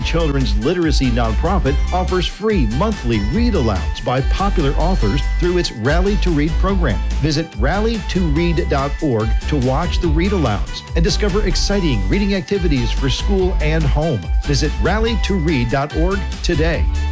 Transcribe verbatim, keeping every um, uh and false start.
children's literacy nonprofit offers free monthly read-alouds by popular authors through its Rally to Read program. Visit rally to read dot org to watch the read-alouds and discover exciting reading activities for school and home. Visit rally to read dot org today.